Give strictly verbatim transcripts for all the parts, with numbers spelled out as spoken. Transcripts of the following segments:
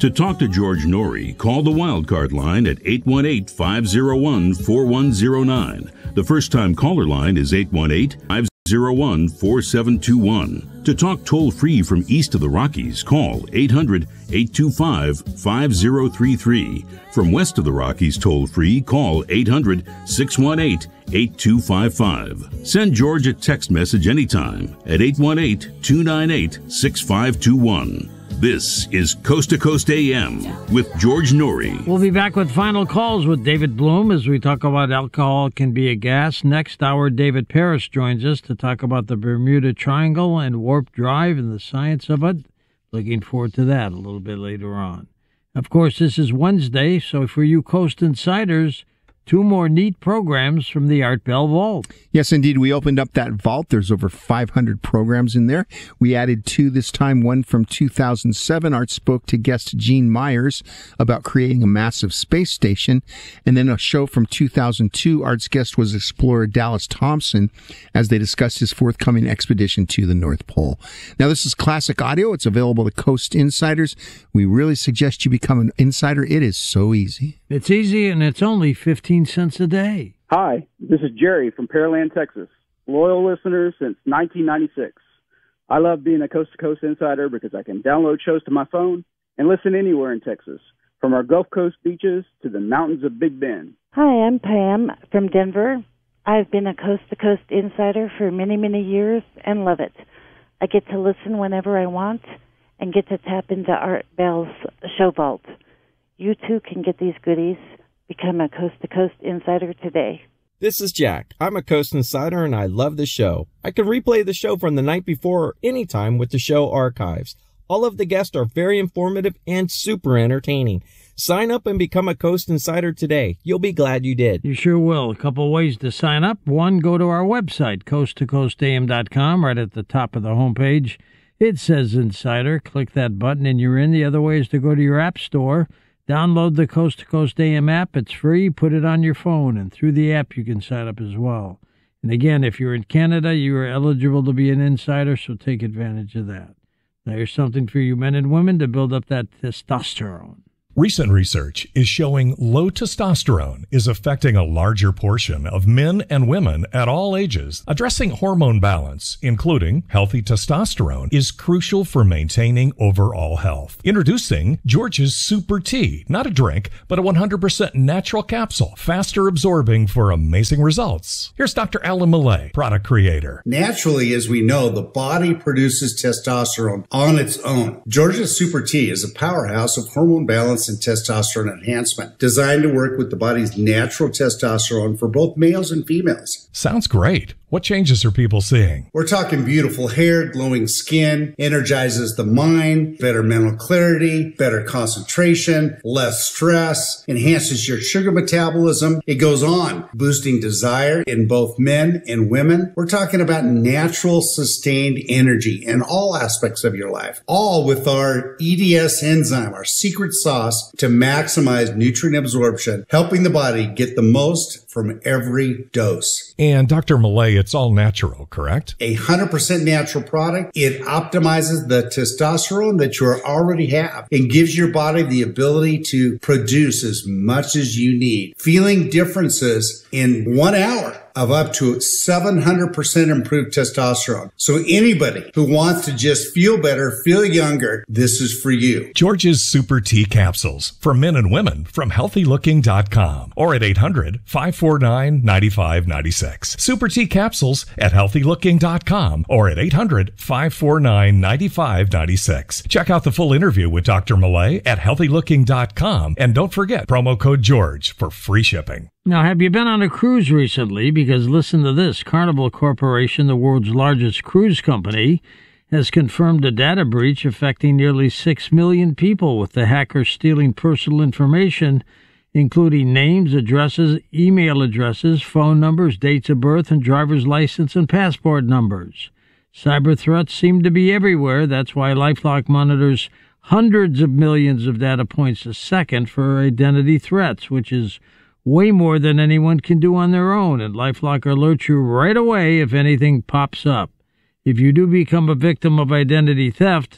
To talk to George Norrie, call the Wildcard line at eight one eight, five oh one, four one oh nine. The first-time caller line is eight one eight, five oh one, four seven two one. To talk toll-free from east of the Rockies, call eight hundred, eight two five, five oh three three. From west of the Rockies toll-free, call eight hundred, six one eight, eight two five five. Send George a text message anytime at eight one eight, two nine eight, six five two one. This is Coast to Coast A M with George Norrie. We'll be back with final calls with David Bloom as we talk about alcohol can be a gas. Next hour, David Paris joins us to talk about the Bermuda Triangle and warp drive and the science of it. Looking forward to that a little bit later on. Of course, this is Wednesday, so for you Coast Insiders, two more neat programs from the Art Bell Vault. Yes, indeed. We opened up that vault. There's over five hundred programs in there. We added two this time, one from two thousand seven. Art spoke to guest Gene Myers about creating a massive space station. And then a show from two thousand two. Art's guest was explorer Dallas Thompson as they discussed his forthcoming expedition to the North Pole. Now, this is classic audio. It's available to Coast Insiders. We really suggest you become an insider. It is so easy. It's easy, and it's only fifteen cents a day. Hi, this is Jerry from Pearland, Texas. Loyal listener since nineteen ninety-six. I love being a Coast to Coast Insider because I can download shows to my phone and listen anywhere in Texas, from our Gulf Coast beaches to the mountains of Big Bend. Hi, I'm Pam from Denver. I've been a Coast to Coast Insider for many, many years and love it. I get to listen whenever I want and get to tap into Art Bell's show vault. You too can get these goodies. Become a Coast to Coast Insider today. This is Jack. I'm a Coast Insider and I love the show. I can replay the show from the night before or anytime with the show archives. All of the guests are very informative and super entertaining. Sign up and become a Coast Insider today. You'll be glad you did. You sure will. A couple ways to sign up. One, go to our website, coast to coast a m dot com. Right at the top of the homepage, it says Insider. Click that button and you're in. The other way is to go to your app store. Download the Coast to Coast A M app. It's free. Put it on your phone, and through the app you can sign up as well. And again, if you're in Canada, you are eligible to be an insider, so take advantage of that. Now, here's something for you men and women to build up that testosterone. Recent research is showing low testosterone is affecting a larger portion of men and women at all ages. Addressing hormone balance, including healthy testosterone, is crucial for maintaining overall health. Introducing George's Super Tea, not a drink, but a one hundred percent natural capsule, faster absorbing for amazing results. Here's Doctor Alan Millay, product creator. Naturally, as we know, the body produces testosterone on its own. George's Super Tea is a powerhouse of hormone balance and testosterone enhancement, designed to work with the body's natural testosterone for both males and females. Sounds great. What changes are people seeing? We're talking beautiful hair, glowing skin, energizes the mind, better mental clarity, better concentration, less stress, enhances your sugar metabolism. It goes on, boosting desire in both men and women. We're talking about natural, sustained energy in all aspects of your life, all with our E D S enzyme, our secret sauce to maximize nutrient absorption, helping the body get the most from every dose. And Doctor Millay, it's all natural, correct? A one hundred percent natural product. It optimizes the testosterone that you already have and gives your body the ability to produce as much as you need. Feeling differences in one hour of up to seven hundred percent improved testosterone. So anybody who wants to just feel better, feel younger, this is for you. George's Super Tea Capsules for men and women from healthy looking dot com or at eight hundred, five four nine, nine five nine six. Super Tea Capsules at healthy looking dot com or at eight hundred, five four nine, nine five nine six. Check out the full interview with Doctor Millay at healthy looking dot com and don't forget promo code George for free shipping. Now, have you been on a cruise recently? Because listen to this. Carnival Corporation, the world's largest cruise company, has confirmed a data breach affecting nearly six million people, with the hackers stealing personal information, including names, addresses, email addresses, phone numbers, dates of birth, and driver's license and passport numbers. Cyber threats seem to be everywhere. That's why LifeLock monitors hundreds of millions of data points a second for identity threats, which is way more than anyone can do on their own, and LifeLock alerts you right away if anything pops up. If you do become a victim of identity theft,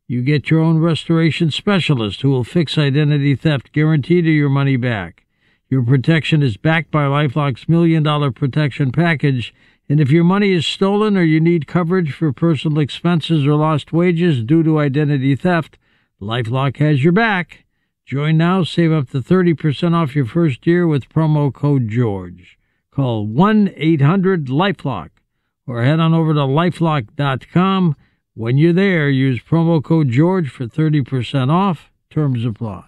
You get your own restoration specialist who will fix identity theft, guaranteed or your money back. Your protection is backed by LifeLock's Million Dollar Protection Package, and if your money is stolen or you need coverage for personal expenses or lost wages due to identity theft, LifeLock has your back. Join now, save up to thirty percent off your first year with promo code George. Call one eight hundred LifeLock or head on over to lifelock dot com. When you're there, use promo code George for thirty percent off. Terms apply.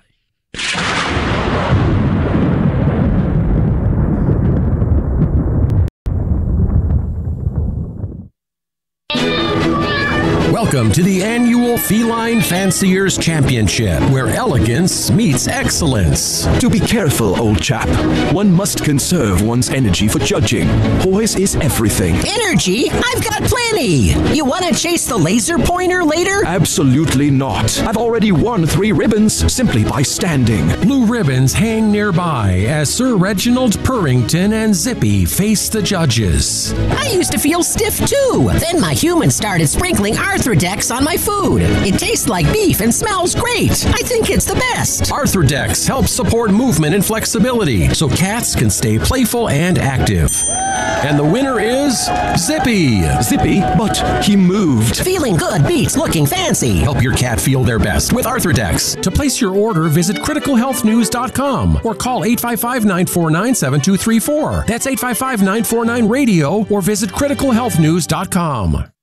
Welcome to the annual Feline Fanciers Championship, where elegance meets excellence. To be careful, old chap. One must conserve one's energy for judging. Poise is everything. Energy? I've got plenty. You want to chase the laser pointer later? Absolutely not. I've already won three ribbons simply by standing. Blue ribbons hang nearby as Sir Reginald Purrington and Zippy face the judges. I used to feel stiff too. Then my human started sprinkling Arthrodex on my food. It tastes like beef and smells great. I think it's the best. Arthrodex helps support movement and flexibility so cats can stay playful and active. And the winner is Zippy. Zippy, but he moved. Feeling good beats looking fancy. Help your cat feel their best with Arthrodex. To place your order, visit critical health news dot com or call eight five five, nine four nine, seven two three four. That's eight five five, nine four nine, radio or visit critical health news dot com.